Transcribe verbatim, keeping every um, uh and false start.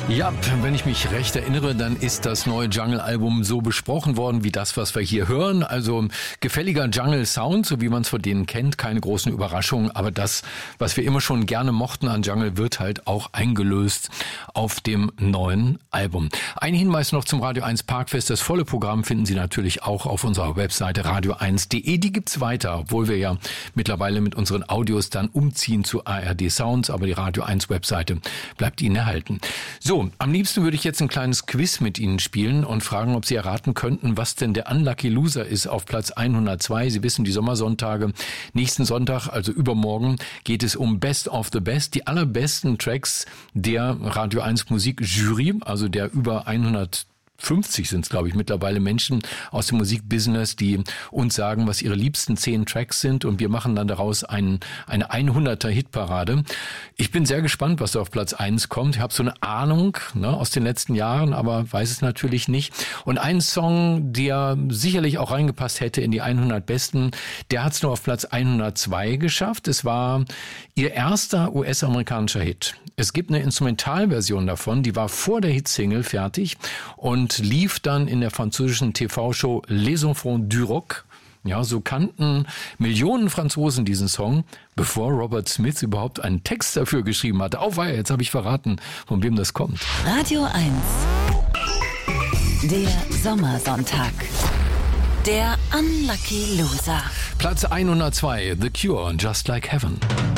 Ja, wenn ich mich recht erinnere, dann ist das neue Jungle-Album so besprochen worden wie das, was wir hier hören. Also gefälliger Jungle-Sound, so wie man es von denen kennt, keine großen Überraschungen. Aber das, was wir immer schon gerne mochten an Jungle, wird halt auch eingelöst auf dem neuen Album. Ein Hinweis noch zum Radio eins Parkfest. Das volle Programm finden Sie natürlich auch auf unserer Webseite radio eins punkt de. Die gibt's weiter, obwohl wir ja mittlerweile mit unseren Audios dann umziehen zu A R D Sounds. Aber die Radio eins Webseite bleibt Ihnen erhalten. So, am liebsten würde ich jetzt ein kleines Quiz mit Ihnen spielen und fragen, ob Sie erraten könnten, was denn der Unlucky Loser ist auf Platz hundertzwei. Sie wissen, die Sommersonntage. Nächsten Sonntag, also übermorgen, geht es um Best of the Best, die allerbesten Tracks der Radio eins Musikjury, also der über hundertfünfzig sind es, glaube ich, mittlerweile Menschen aus dem Musikbusiness, die uns sagen, was ihre liebsten zehn Tracks sind, und wir machen dann daraus ein, eine hunderter Hitparade. Ich bin sehr gespannt, was da auf Platz eins kommt. Ich habe so eine Ahnung, ne, aus den letzten Jahren, aber weiß es natürlich nicht. Und ein Song, der sicherlich auch reingepasst hätte in die hundert Besten, der hat es nur auf Platz hundertzwei geschafft. Es war ihr erster U S-amerikanischer Hit. Es gibt eine Instrumentalversion davon, die war vor der Hitsingle fertig und und lief dann in der französischen T V-Show Les Enfants du Rock. Ja, so kannten Millionen Franzosen diesen Song, bevor Robert Smith überhaupt einen Text dafür geschrieben hatte. Auweia, jetzt habe ich verraten, von wem das kommt. Radio eins. Der Sommersonntag. Der Unlucky Loser. Platz hundertzwei, The Cure, Just Like Heaven.